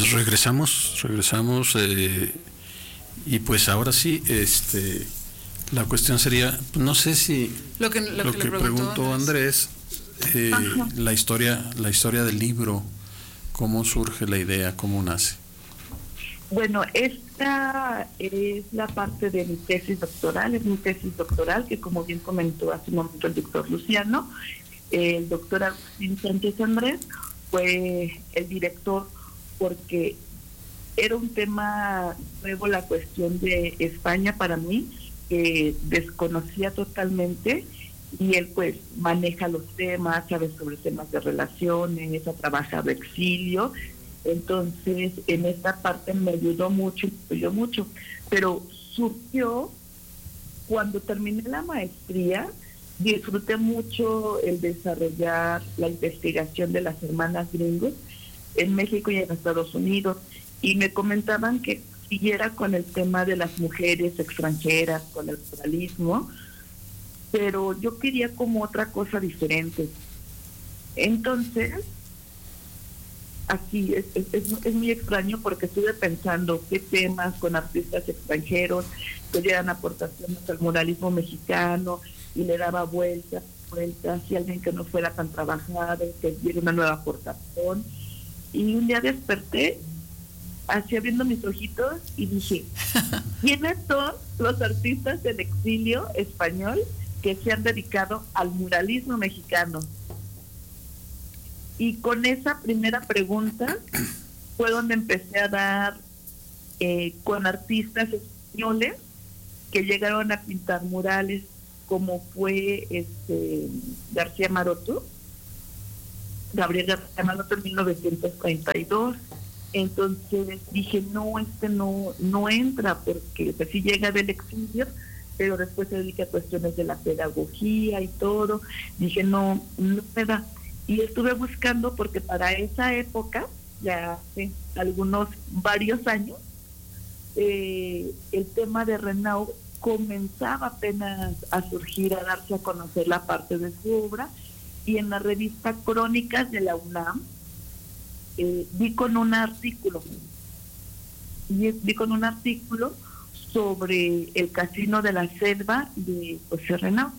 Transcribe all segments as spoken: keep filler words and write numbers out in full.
Pues regresamos, regresamos eh, y pues ahora sí, este, la cuestión sería, no sé si lo que, lo lo que, que le preguntó, preguntó Andrés, eh, la historia, la historia del libro, cómo surge la idea, cómo nace. Bueno, esta es la parte de mi tesis doctoral, es mi tesis doctoral que, como bien comentó hace un momento el doctor Luciano, el doctor Agustín Sánchez Andrés fue el director, porque era un tema nuevo la cuestión de España para mí, que desconocía totalmente, y él pues maneja los temas, sabe sobre temas de relaciones, ha trabajado exilio. Entonces, en esta parte me ayudó mucho, me ayudó mucho, pero surgió cuando terminé la maestría. Disfruté mucho el desarrollar la investigación de las hermanas Gringos en México y en Estados Unidos, y me comentaban que siguiera con el tema de las mujeres extranjeras, con el pluralismo, pero yo quería como otra cosa diferente. Entonces, así es, es, es, es muy extraño, porque estuve pensando qué temas con artistas extranjeros que dieran aportaciones al muralismo mexicano, y le daba vueltas, vueltas, y alguien que no fuera tan trabajado, que diera una nueva aportación. Y un día desperté, así abriendo mis ojitos, y dije, ¿quiénes son los artistas del exilio español que se han dedicado al muralismo mexicano? Y con esa primera pregunta fue donde empecé a dar eh, con artistas españoles que llegaron a pintar murales, como fue este García Maroto, Gabriel García Maroto en mil novecientos treinta y dos. Entonces dije, no, este no no entra, porque pues sí llega del exilio, pero después se dedica a cuestiones de la pedagogía y todo. Dije, no, no me da. Y estuve buscando, porque para esa época, ya hace algunos varios años, eh, el tema de Renau comenzaba apenas a surgir, a darse a conocer la parte de su obra, y en la revista Crónicas de la UNAM eh, vi con un artículo, y vi con un artículo sobre el Casino de la Selva de José Renau,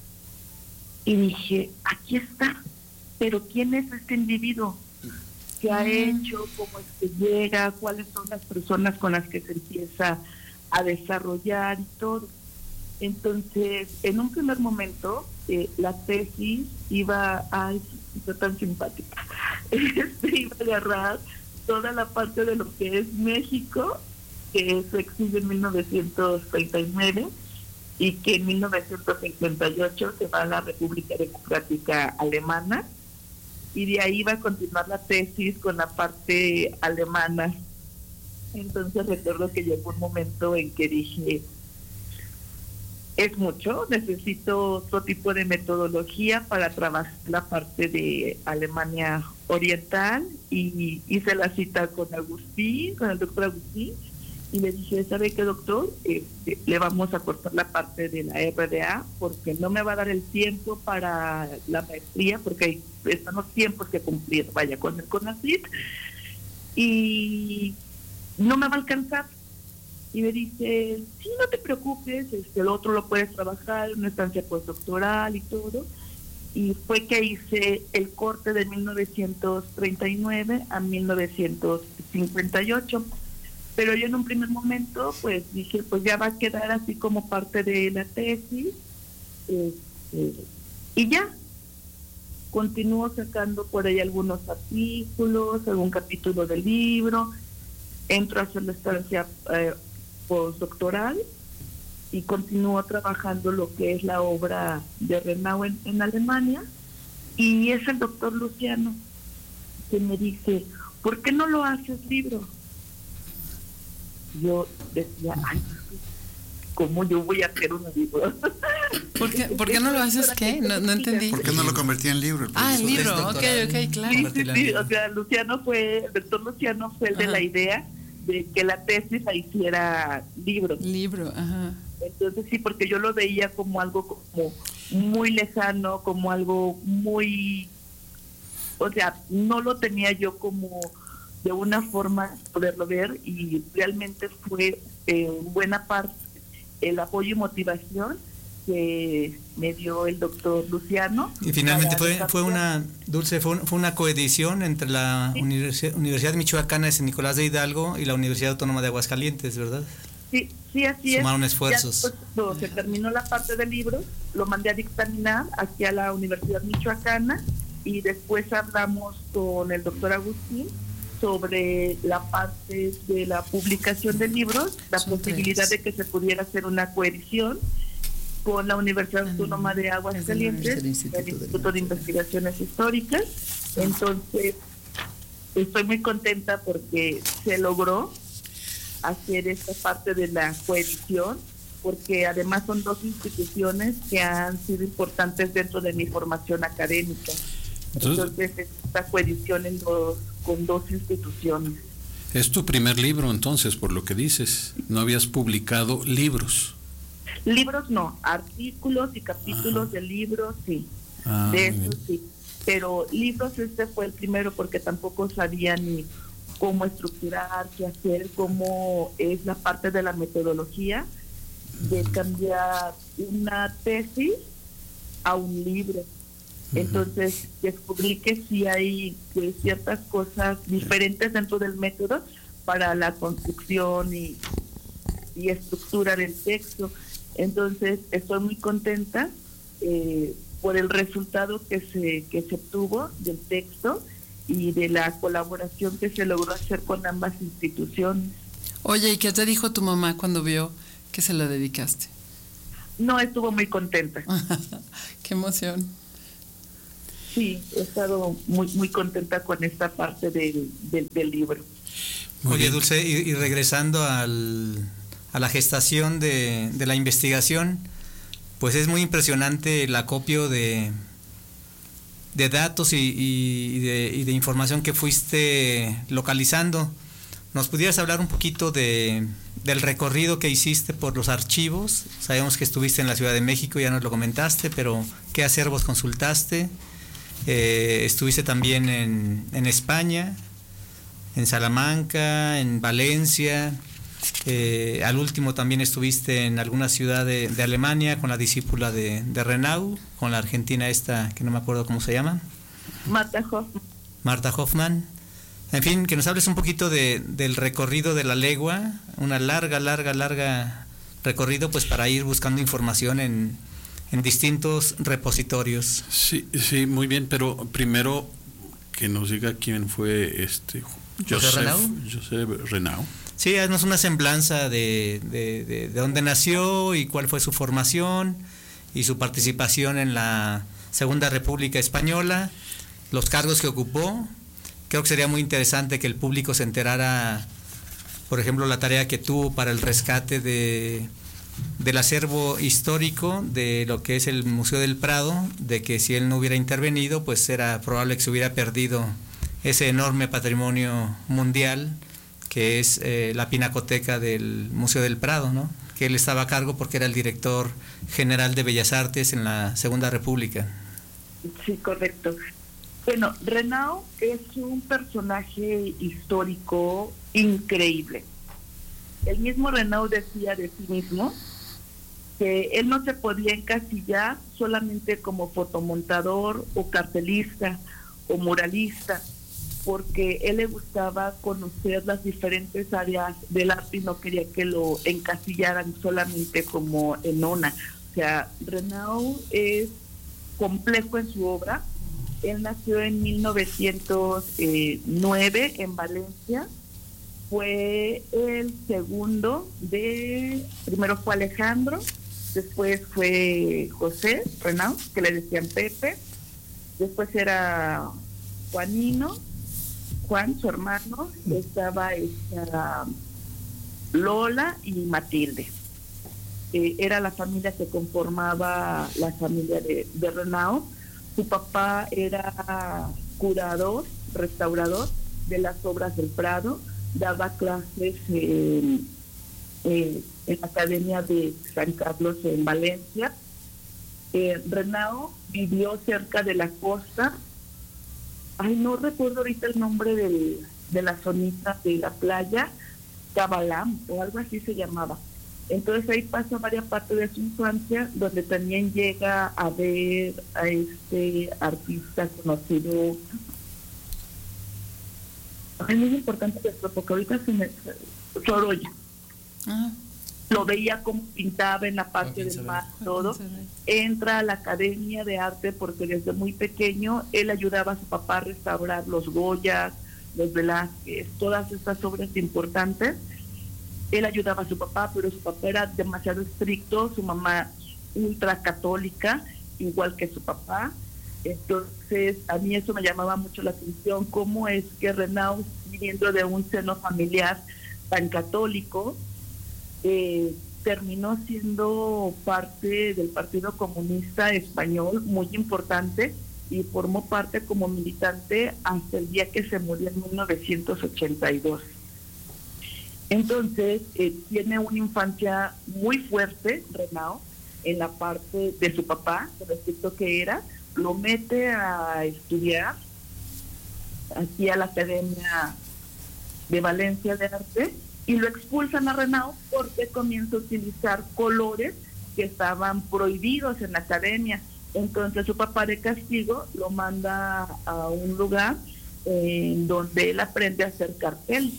y dije, aquí está. Pero ¿quién es este individuo? ¿Qué ha hecho? ¿Cómo es que llega? ¿Cuáles son las personas con las que se empieza a desarrollar y todo? Entonces, en un primer momento, eh, la tesis iba, ay, fue tan simpática, este, iba a agarrar toda la parte de lo que es México, que se exhibe en mil novecientos treinta y nueve, y que en mil novecientos cincuenta y ocho se va a la República Democrática Alemana, y de ahí va a continuar la tesis con la parte alemana. Entonces recuerdo que llegó un momento en que dije, es mucho, necesito otro tipo de metodología para trabajar la parte de Alemania Oriental, y hice la cita con Agustín, con el doctor Agustín, y le dije, ¿sabe qué, doctor? Este, le vamos a cortar la parte de la R D A, porque no me va a dar el tiempo para la maestría, porque están los tiempos que cumplir, vaya, con el CONACYT, y no me va a alcanzar. Y me dice, sí, no te preocupes, este, el otro lo puedes trabajar, una estancia postdoctoral y todo. Y fue que hice el corte de mil novecientos treinta y nueve a mil novecientos cincuenta y ocho. Pero yo en un primer momento, pues dije, pues ya va a quedar así como parte de la tesis, este, y ya. Continúo sacando por ahí algunos artículos, algún capítulo del libro, entro a hacer la estancia eh, postdoctoral, y continúo trabajando lo que es la obra de Renau en, en Alemania. Y es el doctor Luciano que me dice, ¿por qué no lo haces libro? Yo decía, ay, ¿cómo yo voy a hacer un libro? ¿Por qué, ¿por qué no lo haces qué? No, no entendí. ¿Por qué no lo convertí en libro? Ah, el libro, ok, ok, claro. Sí, sí, sí, o sea, Luciano fue, el doctor Luciano fue el de ajá. la idea de que la tesis la hiciera libro. Libro, ajá. Entonces sí, porque yo lo veía como algo como muy lejano, como algo muy, o sea, no lo tenía yo como de una forma poderlo ver, y realmente fue eh, en buena parte el apoyo y motivación que me dio el doctor Luciano. Y finalmente fue fue una, Dulce, fue, fue una coedición entre la sí. Universidad, Universidad Michoacana de San Nicolás de Hidalgo y la Universidad Autónoma de Aguascalientes, ¿verdad? Sí, sí, así Sumaron es. esfuerzos. Ya, pues, se terminó la parte del libro, lo mandé a dictaminar aquí a la Universidad Michoacana, y después hablamos con el doctor Agustín sobre la parte de la publicación de libros, la Son posibilidad tres. de que se pudiera hacer una coedición con la Universidad Autónoma de Aguascalientes, el Instituto, el Instituto de Investigaciones Históricas. Entonces, estoy muy contenta porque se logró hacer esta parte de la coedición, porque además son dos instituciones que han sido importantes dentro de mi formación académica. Entonces, Entonces esta coedición en dos, con dos instituciones. Es tu primer libro, entonces, por lo que dices. No habías publicado libros. Libros no, artículos y capítulos Ajá. de libros sí, ah, de eso sí, pero libros este fue el primero, porque tampoco sabía ni cómo estructurar, qué hacer, cómo es la parte de la metodología de cambiar una tesis a un libro. Entonces descubrí que sí hay que ciertas cosas diferentes dentro del método para la construcción y, y estructura del texto. Entonces estoy muy contenta eh, por el resultado que se que se obtuvo del texto y de la colaboración que se logró hacer con ambas instituciones. Oye, ¿y qué te dijo tu mamá cuando vio que se lo dedicaste? No, estuvo muy contenta. ¡Qué emoción! Sí, he estado muy muy contenta con esta parte del, del, del libro. Muy Oye, bien. Dulce, y, y regresando al... a la gestación de, de la investigación, pues es muy impresionante el acopio de, de datos y, y, de, y de información que fuiste localizando. ¿Nos pudieras hablar un poquito de, del recorrido que hiciste por los archivos? Sabemos que estuviste en la Ciudad de México, ya nos lo comentaste, pero ¿qué acervos consultaste? Eh, estuviste también en, en España, en Salamanca, en Valencia. Eh, al último también estuviste en alguna ciudad de, de Alemania con la discípula de, de Renau, con la argentina esta que no me acuerdo cómo se llama. Marta Hoffman. Marta Hoffman. En fin, que nos hables un poquito de, del recorrido de la legua, una larga, larga, larga recorrido, pues para ir buscando información en, en distintos repositorios. Sí, sí, muy bien, pero primero que nos diga quién fue este Joseph Renau. Joseph Renau. Sí, haznos una semblanza de, de, de, de dónde nació y cuál fue su formación y su participación en la Segunda República Española, los cargos que ocupó. Creo que sería muy interesante que el público se enterara, por ejemplo, la tarea que tuvo para el rescate de, del acervo histórico de lo que es el Museo del Prado, de que si él no hubiera intervenido, pues era probable que se hubiera perdido ese enorme patrimonio mundial que es eh, la pinacoteca del Museo del Prado, ¿no? Que él estaba a cargo porque era el director general de Bellas Artes en la Segunda República. Sí, correcto. Bueno, Renau es un personaje histórico increíble. El mismo Renau decía de sí mismo que él no se podía encasillar solamente como fotomontador o cartelista o muralista, porque él le gustaba conocer las diferentes áreas del arte y no quería que lo encasillaran solamente como en una. O sea, Renau es complejo en su obra. Él nació en mil novecientos nueve en Valencia. Fue el segundo de, primero fue Alejandro, después fue José Renau, que le decían Pepe, después era Juanino, Juan, su hermano, estaba esta Lola y Matilde. Eh, era la familia que conformaba la familia de, de Renau. Su papá era curador, restaurador de las obras del Prado, daba clases en, eh, en la Academia de San Carlos en Valencia. Eh, Renau vivió cerca de la costa. Ay, no recuerdo ahorita el nombre del, de la zonita de la playa, Cabalam, o algo así se llamaba. Entonces ahí pasa varias partes de su infancia, donde también llega a ver a este artista conocido. Es muy importante esto, porque ahorita se me... Sorolla. Ah. Lo veía como pintaba en la parte del mar, todo. Entra a la Academia de Arte porque desde muy pequeño él ayudaba a su papá a restaurar los Goyas, los Velázquez, todas estas obras importantes. Él ayudaba a su papá, pero su papá era demasiado estricto, su mamá ultra católica, igual que su papá. Entonces, a mí eso me llamaba mucho la atención, cómo es que Renau, viniendo de un seno familiar tan católico, eh, terminó siendo parte del Partido Comunista Español, muy importante, y formó parte como militante hasta el día que se murió en mil novecientos ochenta y dos. Entonces, eh, tiene una infancia muy fuerte, Renau, en la parte de su papá, con respecto que era, lo mete a estudiar aquí a la Academia de Valencia de Arte y lo expulsan a Renau porque comienza a utilizar colores que estaban prohibidos en la academia. Entonces su papá de castigo lo manda a un lugar eh, donde él aprende a hacer cartel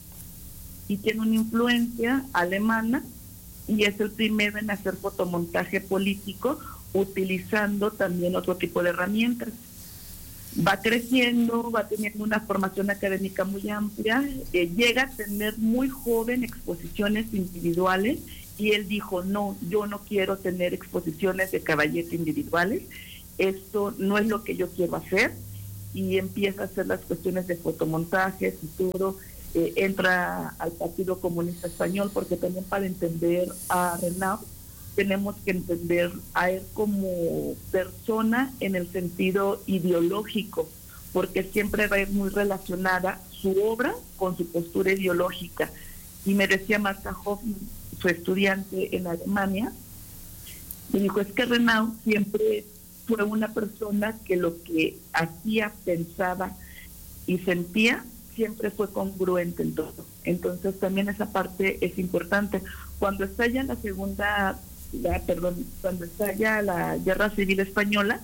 y tiene una influencia alemana y es el primero en hacer fotomontaje político utilizando también otro tipo de herramientas. Va creciendo, va teniendo una formación académica muy amplia, eh, llega a tener muy joven exposiciones individuales y él dijo, no, yo no quiero tener exposiciones de caballete individuales, esto no es lo que yo quiero hacer, y empieza a hacer las cuestiones de fotomontajes y todo. Eh, entra al Partido Comunista Español, porque también para entender a Renau tenemos que entender a él como persona en el sentido ideológico, porque siempre va a ir muy relacionada su obra con su postura ideológica. Y me decía Marta Hoffman, su estudiante en Alemania, me dijo, es que Renau siempre fue una persona que lo que hacía, pensaba y sentía siempre fue congruente en todo. Entonces también esa parte es importante. Cuando estalla la segunda, la, perdón, cuando estalla la Guerra Civil Española,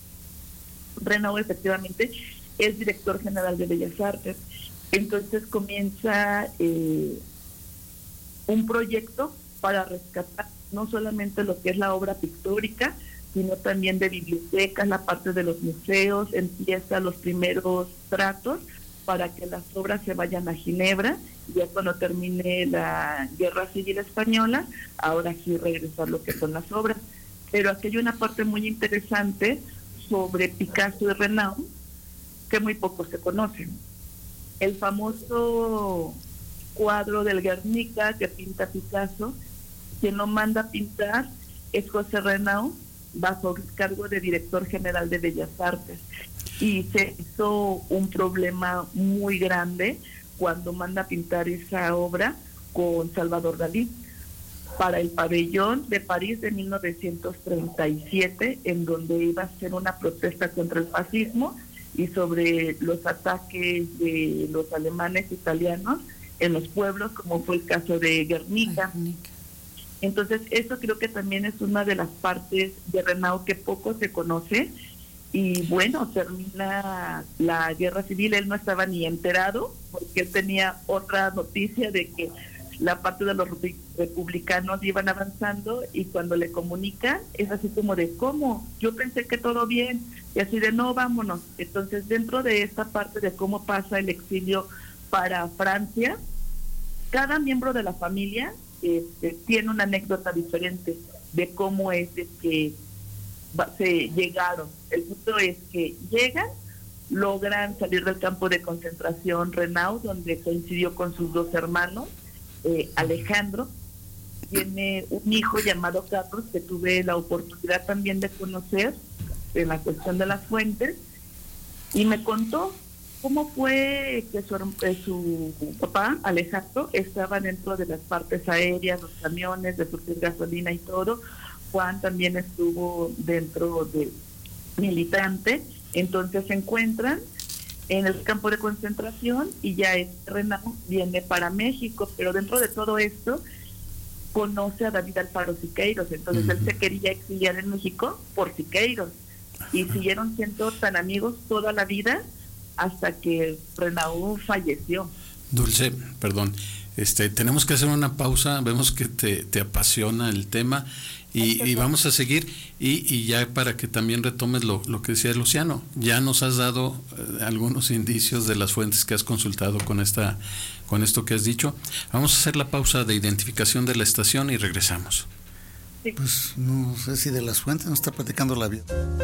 Renau efectivamente es director general de Bellas Artes. Entonces comienza eh, un proyecto para rescatar no solamente lo que es la obra pictórica, sino también de bibliotecas, la parte de los museos, empieza los primeros tratos para que las obras se vayan a Ginebra, y ya cuando termine la Guerra Civil Española, ahora sí regresar lo que son las obras. Pero aquí hay una parte muy interesante sobre Picasso y Renau, que muy poco se conocen. El famoso cuadro del Guernica que pinta Picasso, quien lo manda a pintar es José Renau, bajo el cargo de director general de Bellas Artes. Y se hizo un problema muy grande cuando manda a pintar esa obra con Salvador Dalí para el pabellón de París de mil novecientos treinta y siete, en donde iba a ser una protesta contra el fascismo y sobre los ataques de los alemanes italianos en los pueblos, como fue el caso de Guernica. Entonces eso creo que también es una de las partes de Renau que poco se conoce. Y bueno, termina la guerra civil, él no estaba ni enterado, porque él tenía otra noticia de que la parte de los republicanos iban avanzando, y cuando le comunican es así como de, ¿cómo? Yo pensé que todo bien, y así de, no, vámonos. Entonces, dentro de esta parte de cómo pasa el exilio para Francia, cada miembro de la familia este, tiene una anécdota diferente de cómo es de que se llegaron. El punto es que llegan, logran salir del campo de concentración Renau, donde coincidió con sus dos hermanos, eh, Alejandro, tiene un hijo llamado Carlos, que tuve la oportunidad también de conocer en la cuestión de las fuentes, y me contó cómo fue que su, eh, su papá, Alejandro, estaba dentro de las partes aéreas, los camiones, de surtir gasolina y todo. Juan también estuvo dentro de militante. Entonces se encuentran en el campo de concentración y ya este Renaud viene para México, pero dentro de todo esto conoce a David Alfaro Siqueiros, entonces uh-huh. él se quería exiliar en México por Siqueiros y uh-huh. siguieron siendo tan amigos toda la vida hasta que Renaud falleció. Dulce, perdón, este, tenemos que hacer una pausa, vemos que te, te apasiona el tema y, y vamos a seguir y, y ya para que también retomes lo, lo que decía Luciano, ya nos has dado eh, algunos indicios de las fuentes que has consultado con esta, con esto que has dicho. Vamos a hacer la pausa de identificación de la estación y regresamos. Sí. Pues no sé si de las fuentes nos está platicando la vida.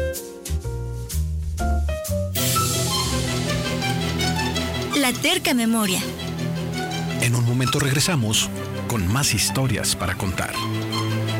La terca memoria. En un momento regresamos con más historias para contar.